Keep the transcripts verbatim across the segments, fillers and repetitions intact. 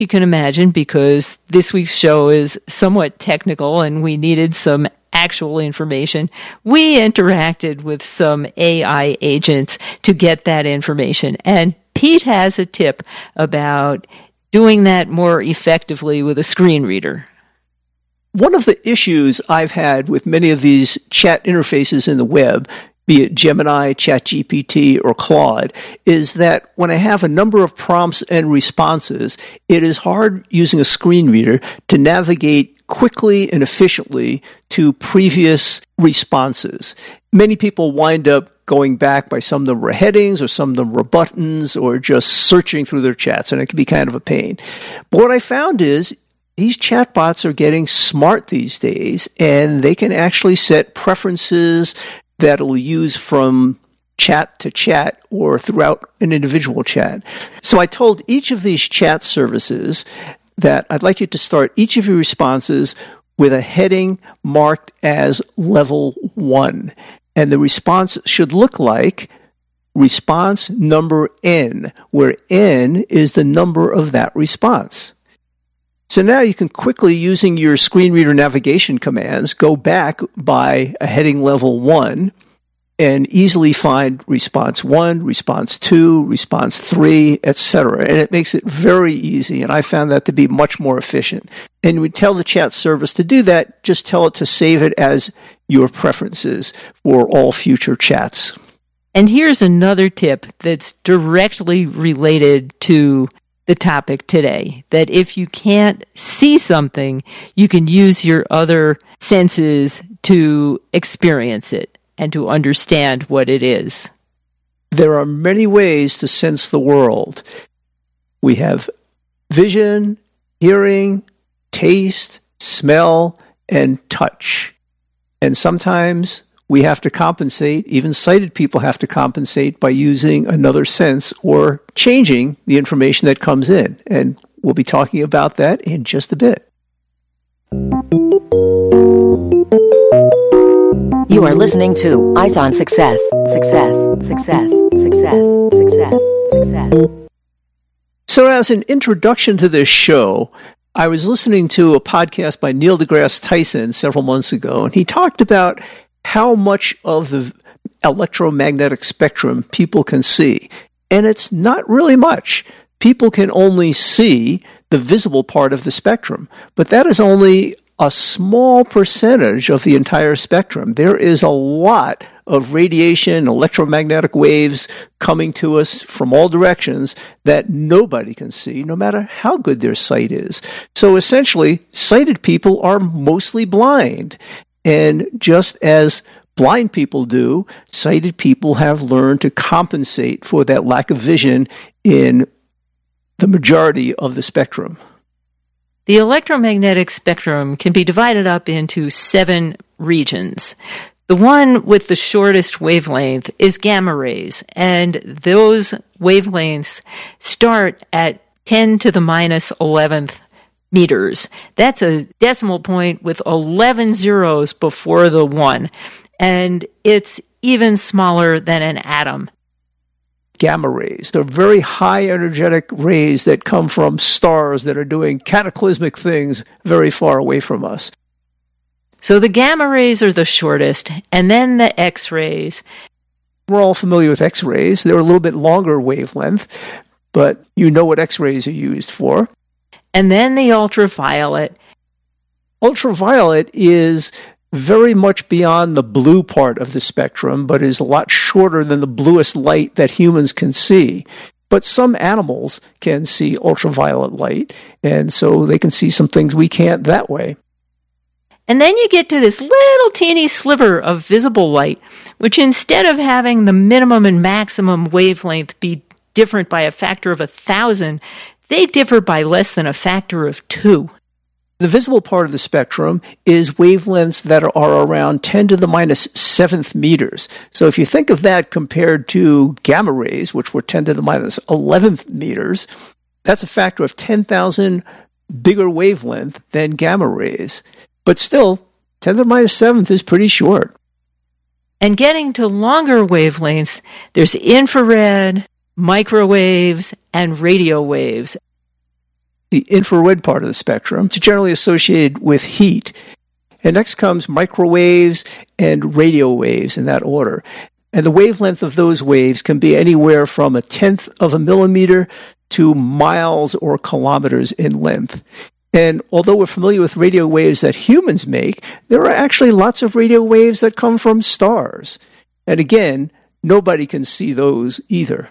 you can imagine, because this week's show is somewhat technical and we needed some actual information, we interacted with some A I agents to get that information. And Pete has a tip about doing that more effectively with a screen reader. One of the issues I've had with many of these chat interfaces in the web, be it Gemini, ChatGPT, or Claude, is that when I have a number of prompts and responses, it is hard using a screen reader to navigate quickly and efficiently to previous responses. Many people wind up going back by some of them were headings or some of them were buttons or just searching through their chats, and it can be kind of a pain. But what I found is these chatbots are getting smart these days, and they can actually set preferences that will use from chat to chat or throughout an individual chat. So I told each of these chat services that I'd like you to start each of your responses with a heading marked as level one. And the response should look like response number N, where N is the number of that response. So now you can quickly, using your screen reader navigation commands, go back by a heading level one and easily find response one, response two, response three, et cetera. And it makes it very easy, and I found that to be much more efficient. And we tell the chat service to do that, just tell it to save it as your preferences for all future chats. And here's another tip that's directly related to the topic today, that if you can't see something, you can use your other senses to experience it and to understand what it is. There are many ways to sense the world. We have vision, hearing, taste, smell, and touch. And sometimes we have to compensate, even sighted people have to compensate by using another sense or changing the information that comes in. And we'll be talking about that in just a bit. You are listening to Eyes on Success. Success, success, success, success, success. So as an introduction to this show, I was listening to a podcast by Neil deGrasse Tyson several months ago, and he talked about how much of the electromagnetic spectrum people can see. And it's not really much. People can only see the visible part of the spectrum, but that is only a small percentage of the entire spectrum. There is a lot of radiation, electromagnetic waves coming to us from all directions that nobody can see, no matter how good their sight is. So essentially, sighted people are mostly blind. And just as blind people do, sighted people have learned to compensate for that lack of vision in the majority of the spectrum. The electromagnetic spectrum can be divided up into seven regions. The one with the shortest wavelength is gamma rays, and those wavelengths start at ten to the minus eleventh meters. That's a decimal point with eleven zeros before the one, and it's even smaller than an atom. Gamma rays. They're very high energetic rays that come from stars that are doing cataclysmic things very far away from us. So the gamma rays are the shortest, and then the X-rays. We're all familiar with X-rays. They're a little bit longer wavelength, but you know what X-rays are used for. And then the ultraviolet. Ultraviolet is very much beyond the blue part of the spectrum, but is a lot shorter than the bluest light that humans can see. But some animals can see ultraviolet light, and so they can see some things we can't that way. And then you get to this little teeny sliver of visible light, which instead of having the minimum and maximum wavelength be different by a factor of a thousand, they differ by less than a factor of two. The visible part of the spectrum is wavelengths that are around ten to the minus seventh meters. So if you think of that compared to gamma rays, which were ten to the minus eleventh meters, that's a factor of ten thousand bigger wavelength than gamma rays. But still, ten to the minus seventh is pretty short. And getting to longer wavelengths, there's infrared, microwaves, and radio waves. the infrared part of the spectrum. It's generally associated with heat. And next comes microwaves and radio waves in that order. And the wavelength of those waves can be anywhere from a tenth of a millimeter to miles or kilometers in length. And although we're familiar with radio waves that humans make, there are actually lots of radio waves that come from stars. And again, nobody can see those either.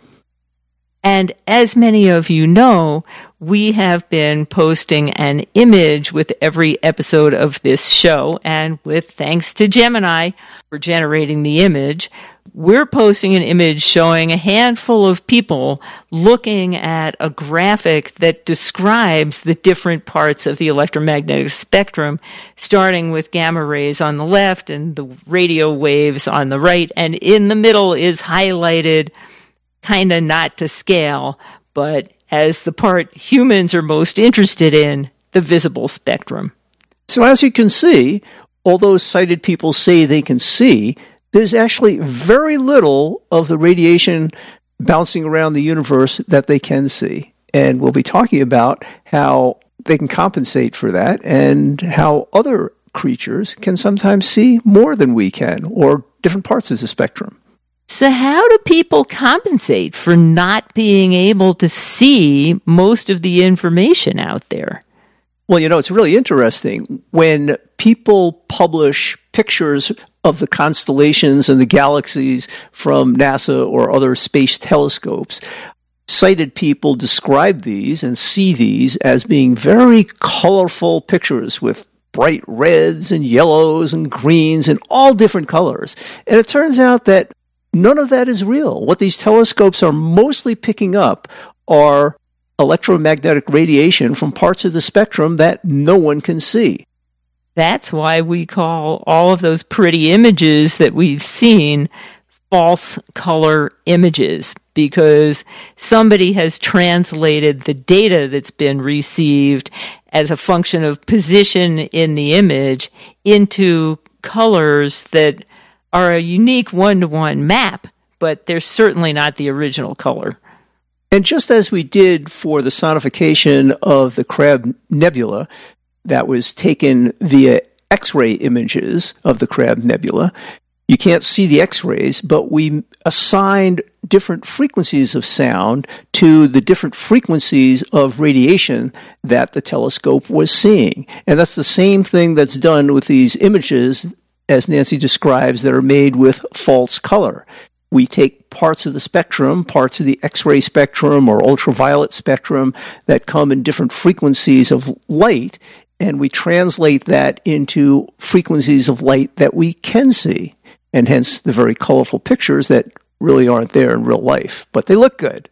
And as many of you know, we have been posting an image with every episode of this show, and with thanks to Gemini for generating the image, we're posting an image showing a handful of people looking at a graphic that describes the different parts of the electromagnetic spectrum, starting with gamma rays on the left and the radio waves on the right, and in the middle is highlighted, kind of not to scale, but as the part humans are most interested in, the visible spectrum. So as you can see, although sighted people say they can see, there's actually very little of the radiation bouncing around the universe that they can see. And we'll be talking about how they can compensate for that and how other creatures can sometimes see more than we can, or different parts of the spectrum. So how do people compensate for not being able to see most of the information out there? Well, you know, it's really interesting. When people publish pictures of the constellations and the galaxies from NASA or other space telescopes, sighted people describe these and see these as being very colorful pictures with bright reds and yellows and greens and all different colors. And it turns out that none of that is real. What these telescopes are mostly picking up are electromagnetic radiation from parts of the spectrum that no one can see. That's why we call all of those pretty images that we've seen false color images, because somebody has translated the data that's been received as a function of position in the image into colors that are a unique one-to-one map, but they're certainly not the original color. And just as we did for the sonification of the Crab Nebula, that was taken via X-ray images of the Crab Nebula, you can't see the X-rays, but we assigned different frequencies of sound to the different frequencies of radiation that the telescope was seeing. And that's the same thing that's done with these images, as Nancy describes, that are made with false color. We take parts of the spectrum, parts of the X-ray spectrum or ultraviolet spectrum that come in different frequencies of light, and we translate that into frequencies of light that we can see, and hence the very colorful pictures that really aren't there in real life, but they look good.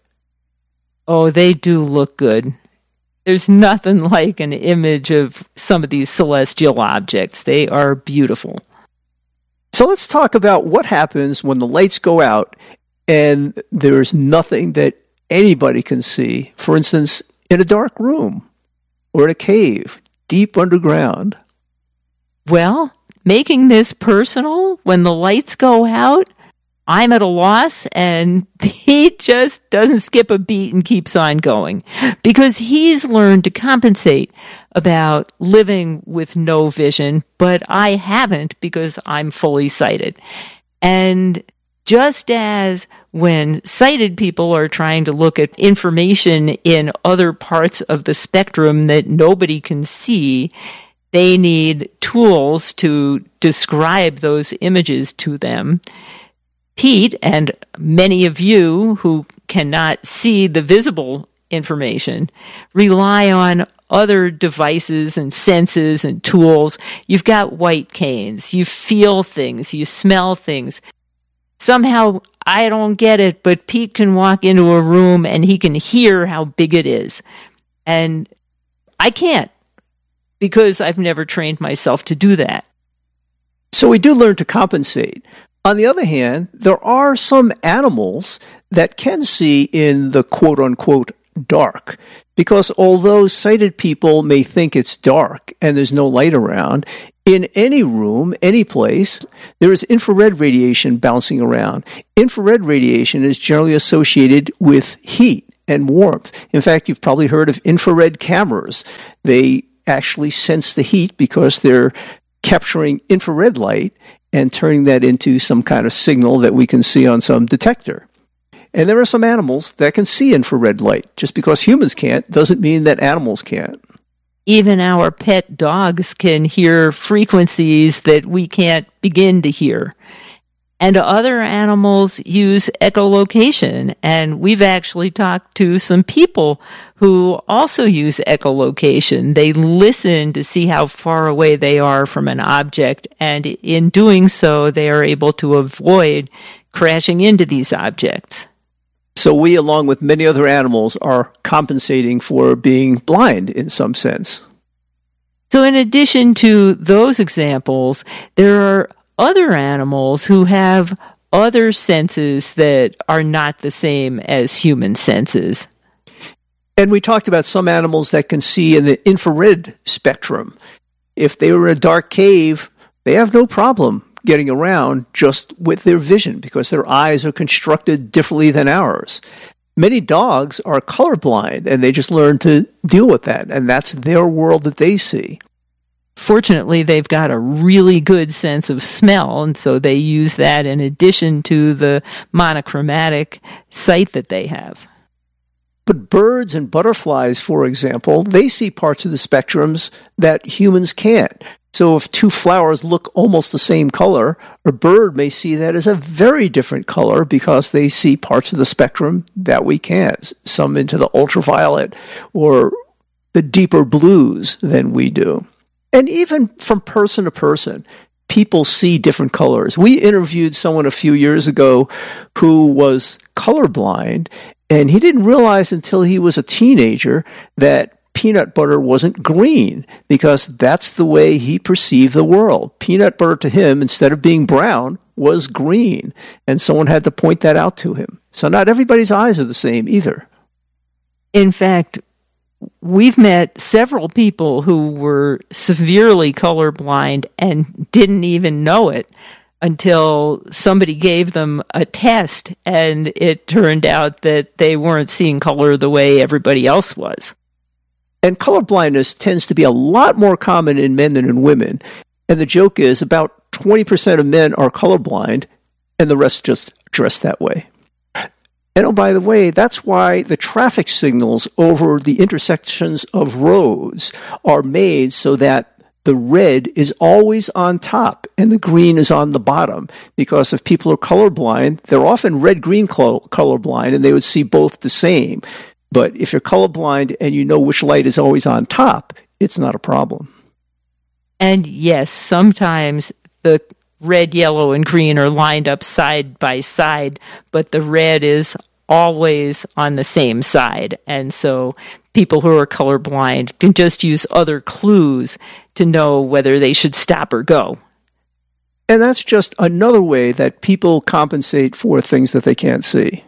Oh, they do look good. There's nothing like an image of some of these celestial objects. They are beautiful. So let's talk about what happens when the lights go out and there's nothing that anybody can see. For instance, in a dark room or in a cave deep underground. Well, making this personal, when the lights go out, I'm at a loss, and he just doesn't skip a beat and keeps on going, because he's learned to compensate about living with no vision, but I haven't, because I'm fully sighted. And just as when sighted people are trying to look at information in other parts of the spectrum that nobody can see, they need tools to describe those images to them. Pete and many of you who cannot see the visible information rely on other devices and senses and tools. You've got white canes. You feel things. You smell things. Somehow, I don't get it, but Pete can walk into a room and he can hear how big it is. And I can't, because I've never trained myself to do that. So we do learn to compensate. On the other hand, there are some animals that can see in the quote-unquote dark, because although sighted people may think it's dark and there's no light around, in any room, any place, there is infrared radiation bouncing around. Infrared radiation is generally associated with heat, and warmth. In fact, you've probably heard of infrared cameras. They actually sense the heat because they're capturing infrared light and turning that into some kind of signal that we can see on some detector. And there are some animals that can see infrared light. Just because humans can't doesn't mean that animals can't. Even our pet dogs can hear frequencies that we can't begin to hear. And other animals use echolocation. And we've actually talked to some people who also use echolocation. They listen to see how far away they are from an object. And in doing so, they are able to avoid crashing into these objects. So we, along with many other animals, are compensating for being blind in some sense. So in addition to those examples, there are other animals who have other senses that are not the same as human senses. And we talked about some animals that can see in the infrared spectrum. If they were in a dark cave, they have no problem getting around just with their vision because their eyes are constructed differently than ours. Many dogs are colorblind and they just learn to deal with that, and that's their world that they see. Fortunately, they've got a really good sense of smell, and so they use that in addition to the monochromatic sight that they have. But birds and butterflies, for example, they see parts of the spectrums that humans can't. So if two flowers look almost the same color, a bird may see that as a very different color because they see parts of the spectrum that we can't, some into the ultraviolet or the deeper blues than we do. And even from person to person, people see different colors. We interviewed someone a few years ago who was colorblind, and he didn't realize until he was a teenager that peanut butter wasn't green because that's the way he perceived the world. Peanut butter to him, instead of being brown, was green, and someone had to point that out to him. So not everybody's eyes are the same either. In fact, we've met several people who were severely colorblind and didn't even know it until somebody gave them a test, and it turned out that they weren't seeing color the way everybody else was. And colorblindness tends to be a lot more common in men than in women. And the joke is about twenty percent of men are colorblind, and the rest just dress that way. And oh, by the way, that's why the traffic signals over the intersections of roads are made so that the red is always on top and the green is on the bottom. Because if people are colorblind, they're often red-green colorblind, and they would see both the same. But if you're colorblind and you know which light is always on top, it's not a problem. And yes, sometimes the red, yellow, and green are lined up side by side, but the red is always on the same side. And so people who are colorblind can just use other clues to know whether they should stop or go. And that's just another way that people compensate for things that they can't see.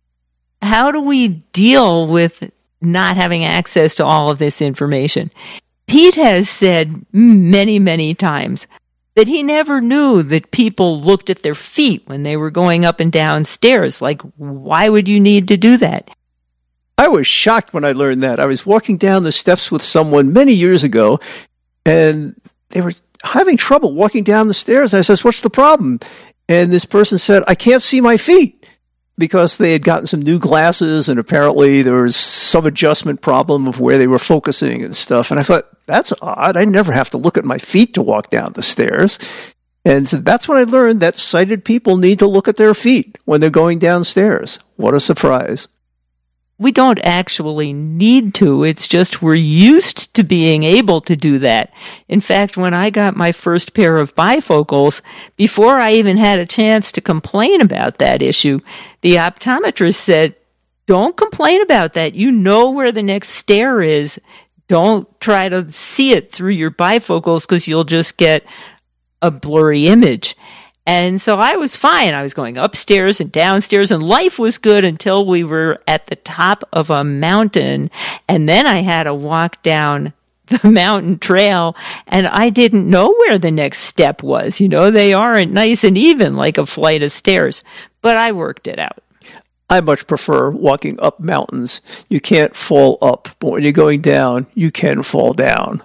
How do we deal with not having access to all of this information? Pete has said many, many times that he never knew that people looked at their feet when they were going up and down stairs. Like, why would you need to do that? I was shocked when I learned that. I was walking down the steps with someone many years ago, and they were having trouble walking down the stairs. I said, "What's the problem?" And this person said, "I can't see my feet," because they had gotten some new glasses, and apparently there was some adjustment problem of where they were focusing and stuff. And I thought, that's odd. I never have to look at my feet to walk down the stairs. And so that's when I learned that sighted people need to look at their feet when they're going downstairs. What a surprise. We don't actually need to. It's just we're used to being able to do that. In fact, when I got my first pair of bifocals, before I even had a chance to complain about that issue, the optometrist said, "Don't complain about that. You know where the next stair is. Don't try to see it through your bifocals because you'll just get a blurry image." And so I was fine. I was going upstairs and downstairs, and life was good until we were at the top of a mountain. And then I had to walk down the mountain trail, and I didn't know where the next step was. You know, they aren't nice and even like a flight of stairs, but I worked it out. I much prefer walking up mountains. You can't fall up, but when you're going down, you can fall down.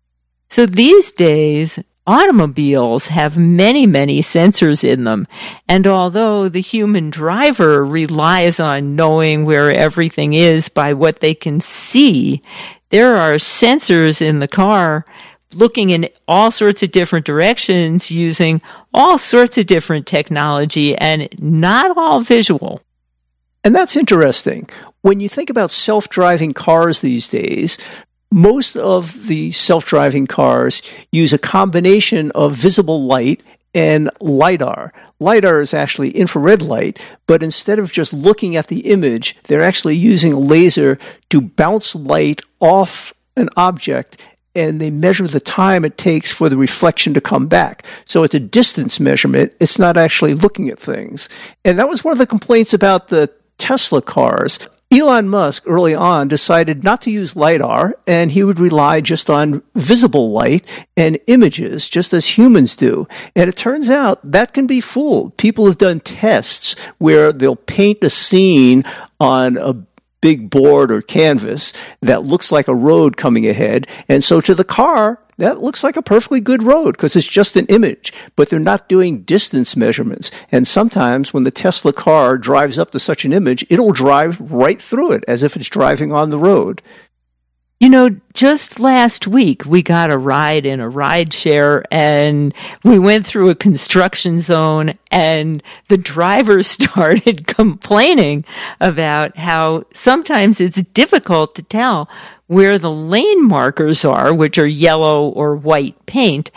So these days, automobiles have many, many sensors in them. And although the human driver relies on knowing where everything is by what they can see, there are sensors in the car looking in all sorts of different directions using all sorts of different technology and not all visual. And that's interesting. When you think about self-driving cars these days, most of the self-driving cars use a combination of visible light and LiDAR. LiDAR is actually infrared light, but instead of just looking at the image, they're actually using a laser to bounce light off an object, and they measure the time it takes for the reflection to come back. So it's a distance measurement. It's not actually looking at things. And that was one of the complaints about the Tesla cars. Elon Musk early on decided not to use LiDAR, and he would rely just on visible light and images, just as humans do. And it turns out that can be fooled. People have done tests where they'll paint a scene on a big board or canvas that looks like a road coming ahead, and so to the car, that looks like a perfectly good road because it's just an image, but they're not doing distance measurements. And sometimes when the Tesla car drives up to such an image, it'll drive right through it as if it's driving on the road. You know, just last week, we got a ride in a ride share, and we went through a construction zone, and the driver started complaining about how sometimes it's difficult to tell where the lane markers are, which are yellow or white paint,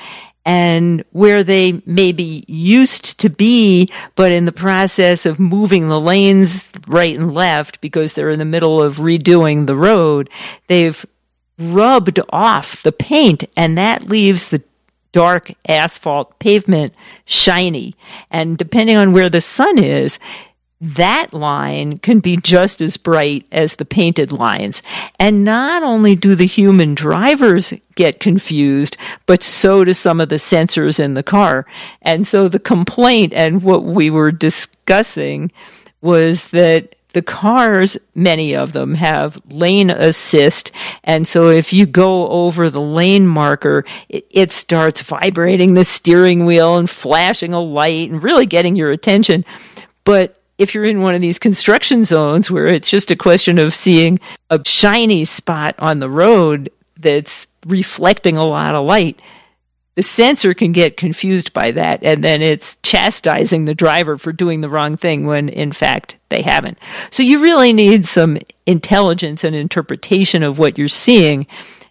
and where they maybe used to be, but in the process of moving the lanes right and left because they're in the middle of redoing the road, they've rubbed off the paint, and that leaves the dark asphalt pavement shiny. And depending on where the sun is, that line can be just as bright as the painted lines. And not only do the human drivers get confused, but so do some of the sensors in the car. And so the complaint and what we were discussing was that the cars, many of them, have lane assist, and so if you go over the lane marker, it, it starts vibrating the steering wheel and flashing a light and really getting your attention. But if you're in one of these construction zones where it's just a question of seeing a shiny spot on the road that's reflecting a lot of light, the sensor can get confused by that, and then it's chastising the driver for doing the wrong thing when, in fact, they haven't. So you really need some intelligence and interpretation of what you're seeing,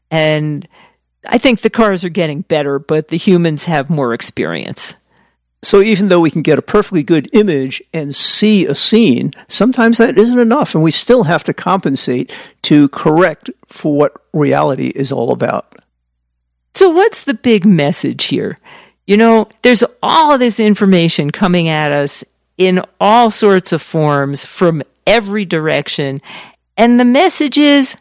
and I think the cars are getting better, but the humans have more experience. So even though we can get a perfectly good image and see a scene, sometimes that isn't enough, and we still have to compensate to correct for what reality is all about. So what's the big message here? You know, there's all this information coming at us in all sorts of forms from every direction. And the message is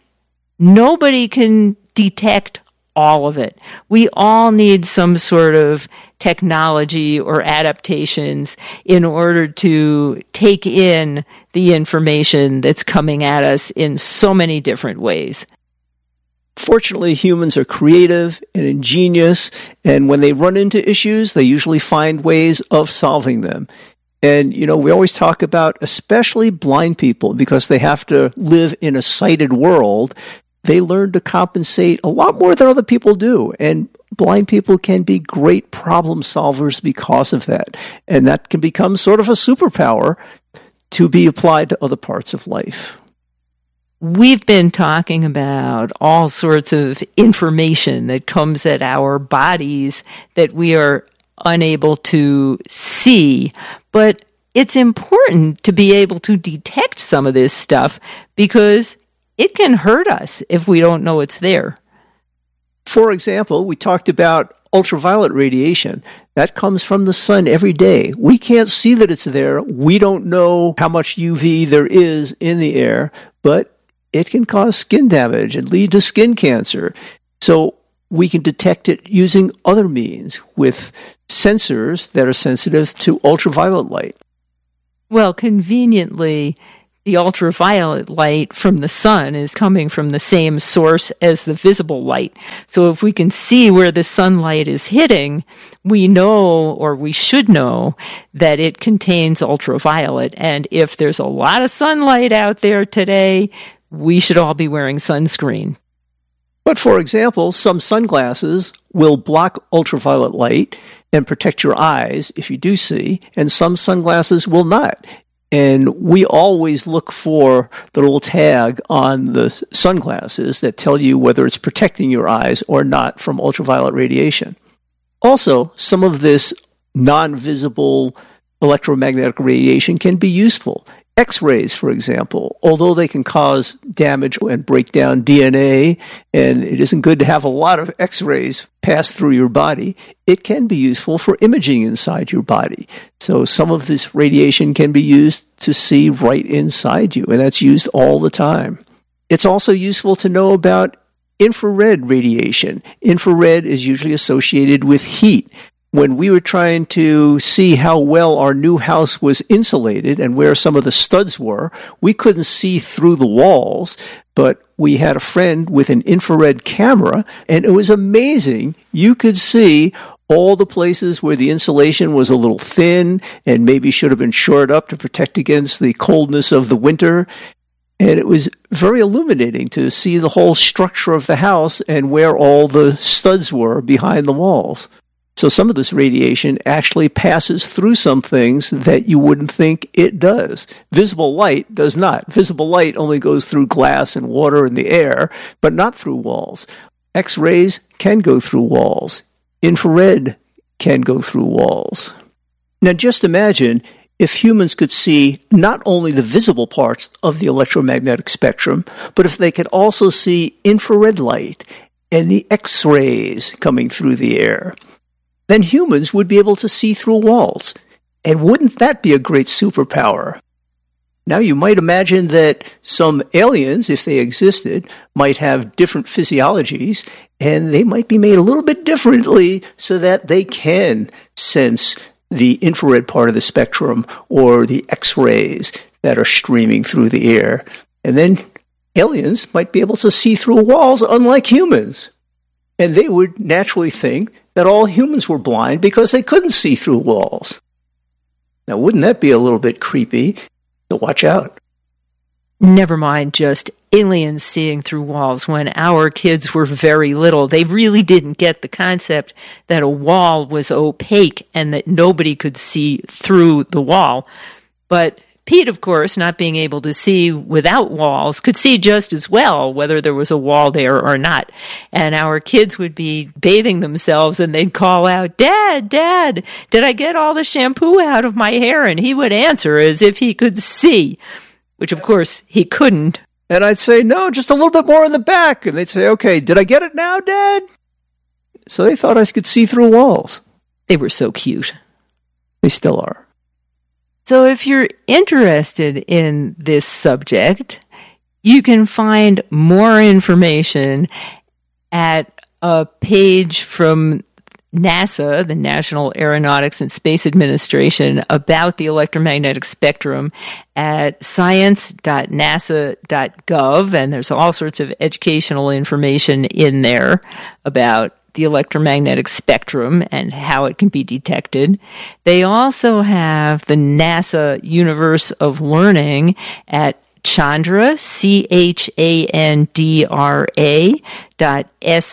nobody can detect all of it. We all need some sort of technology or adaptations in order to take in the information that's coming at us in so many different ways. Fortunately, humans are creative and ingenious, and when they run into issues, they usually find ways of solving them. And, you know, we always talk about especially blind people, because they have to live in a sighted world. They learn to compensate a lot more than other people do, and blind people can be great problem solvers because of that. And that can become sort of a superpower to be applied to other parts of life. We've been talking about all sorts of information that comes at our bodies that we are unable to see, but it's important to be able to detect some of this stuff because it can hurt us if we don't know it's there. For example, we talked about ultraviolet radiation. That comes from the sun every day. We can't see that it's there. We don't know how much U V there is in the air, but it can cause skin damage and lead to skin cancer. So we can detect it using other means with sensors that are sensitive to ultraviolet light. Well, conveniently, the ultraviolet light from the sun is coming from the same source as the visible light. So if we can see where the sunlight is hitting, we know, or we should know, that it contains ultraviolet. And if there's a lot of sunlight out there today, we should all be wearing sunscreen. But for example, some sunglasses will block ultraviolet light and protect your eyes if you do see, and some sunglasses will not. And we always look for the little tag on the sunglasses that tell you whether it's protecting your eyes or not from ultraviolet radiation. Also, some of this non-visible electromagnetic radiation can be useful. X-rays, for example, although they can cause damage and break down D N A, and it isn't good to have a lot of X-rays pass through your body, it can be useful for imaging inside your body. So some of this radiation can be used to see right inside you, and that's used all the time. It's also useful to know about infrared radiation. Infrared is usually associated with heat. When we were trying to see how well our new house was insulated and where some of the studs were, we couldn't see through the walls, but we had a friend with an infrared camera, and it was amazing. You could see all the places where the insulation was a little thin and maybe should have been shored up to protect against the coldness of the winter. And it was very illuminating to see the whole structure of the house and where all the studs were behind the walls. So some of this radiation actually passes through some things that you wouldn't think it does. Visible light does not. Visible light only goes through glass and water and the air, but not through walls. X-rays can go through walls. Infrared can go through walls. Now just imagine if humans could see not only the visible parts of the electromagnetic spectrum, but if they could also see infrared light and the X-rays coming through the air. Then humans would be able to see through walls. And wouldn't that be a great superpower? Now you might imagine that some aliens, if they existed, might have different physiologies, and they might be made a little bit differently so that they can sense the infrared part of the spectrum or the X-rays that are streaming through the air. And then aliens might be able to see through walls unlike humans. And they would naturally think that all humans were blind because they couldn't see through walls. Now, wouldn't that be a little bit creepy? So watch out. Never mind just aliens seeing through walls. When our kids were very little, they really didn't get the concept that a wall was opaque and that nobody could see through the wall. But Pete, of course, not being able to see without walls, could see just as well whether there was a wall there or not. And our kids would be bathing themselves and they'd call out, "Dad, Dad, did I get all the shampoo out of my hair?" And he would answer as if he could see, which of course he couldn't. And I'd say, "No, just a little bit more in the back." And they'd say, "Okay, did I get it now, Dad?" So they thought I could see through walls. They were so cute. They still are. So if you're interested in this subject, you can find more information at a page from NASA, the National Aeronautics and Space Administration, about the electromagnetic spectrum at science dot nasa dot gov, and there's all sorts of educational information in there about the electromagnetic spectrum and how it can be detected. They also have the NASA Universe of Learning at Chandra, C H A N D R A dot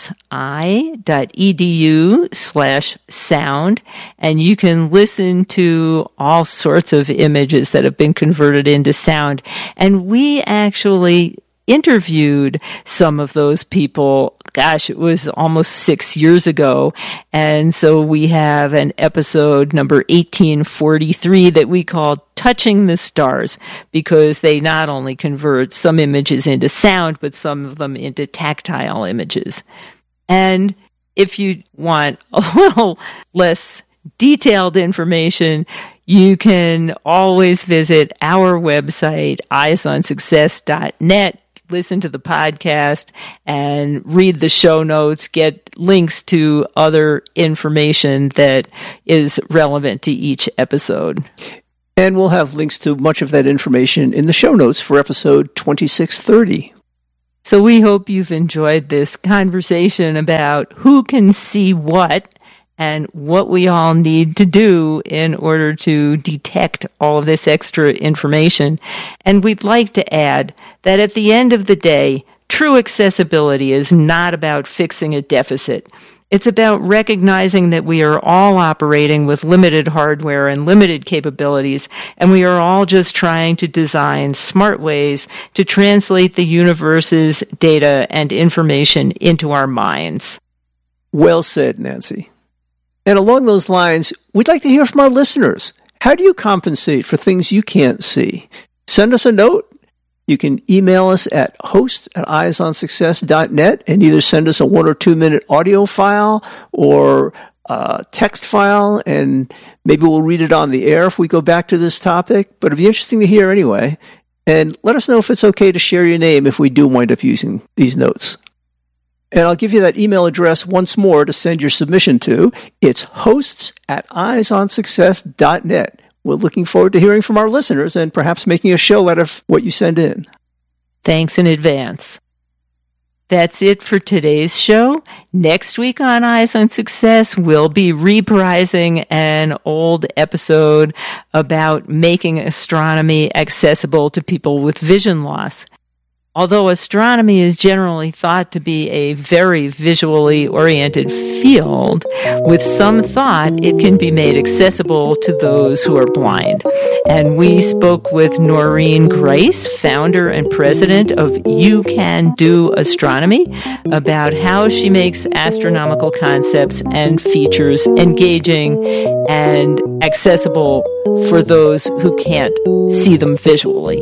S-I dot E-D-U slash sound, and you can listen to all sorts of images that have been converted into sound. And we actually interviewed some of those people. Gosh, it was almost six years ago. And so we have an episode number eighteen forty-three that we called Touching the Stars, because they not only convert some images into sound, but some of them into tactile images. And if you want a little less detailed information, you can always visit our website, eyes on success dot net. Listen to the podcast and read the show notes, get links to other information that is relevant to each episode. And we'll have links to much of that information in the show notes for episode twenty-six thirty. So we hope you've enjoyed this conversation about who can see what and what we all need to do in order to detect all of this extra information. And we'd like to add that at the end of the day, true accessibility is not about fixing a deficit. It's about recognizing that we are all operating with limited hardware and limited capabilities, and we are all just trying to design smart ways to translate the universe's data and information into our minds. Well said, Nancy. And along those lines, we'd like to hear from our listeners. How do you compensate for things you can't see? Send us a note. You can email us at host at eyes on success dot net and either send us a one or two minute audio file or a text file, and maybe we'll read it on the air if we go back to this topic. But it'd be interesting to hear anyway. And let us know if it's okay to share your name if we do wind up using these notes. And I'll give you that email address once more to send your submission to. It's hosts at eyes on success dot net. We're looking forward to hearing from our listeners and perhaps making a show out of what you send in. Thanks in advance. That's it for today's show. Next week on Eyes on Success, we'll be reprising an old episode about making astronomy accessible to people with vision loss. Although astronomy is generally thought to be a very visually oriented field, with some thought it can be made accessible to those who are blind. And we spoke with Noreen Grice, founder and president of You Can Do Astronomy, about how she makes astronomical concepts and features engaging and accessible for those who can't see them visually.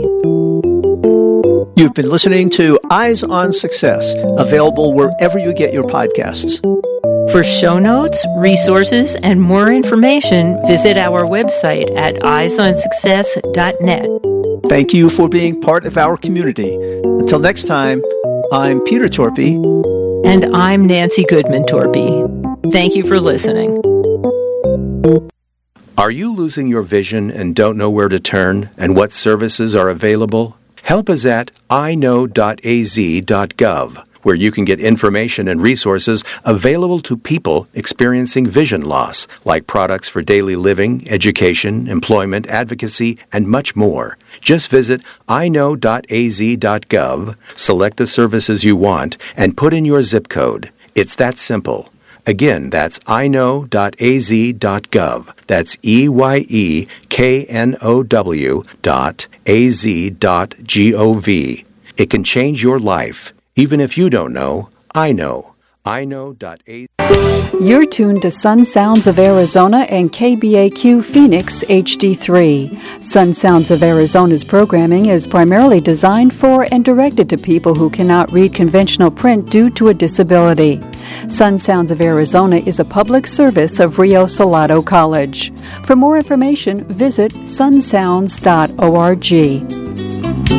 You've been listening to Eyes on Success, available wherever you get your podcasts. For show notes, resources, and more information, visit our website at eyes on success dot net. Thank you for being part of our community. Until next time, I'm Peter Torpy. And I'm Nancy Goodman Torpy. Thank you for listening. Are you losing your vision and don't know where to turn and what services are available? Help is at i know dot a z dot gov, where you can get information and resources available to people experiencing vision loss, like products for daily living, education, employment, advocacy, and much more. Just visit i know dot a z dot gov, select the services you want, and put in your zip code. It's that simple. Again, that's i know dot a z dot gov. That's E Y E K N O W dot A Z dot G O V. It can change your life. Even if you don't know, I know. i know dot a z. You're tuned to Sun Sounds of Arizona and K B A Q Phoenix H D three. Sun Sounds of Arizona's programming is primarily designed for and directed to people who cannot read conventional print due to a disability. Sun Sounds of Arizona is a public service of Rio Salado College. For more information, visit sun sounds dot org.